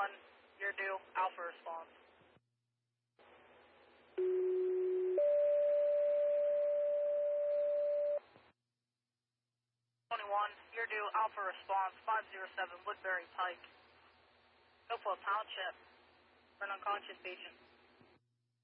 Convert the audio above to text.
you're due, Alpha response. 21, you're due, Alpha response, 507 Woodbury Pike. Hopewell Township for an unconscious patient.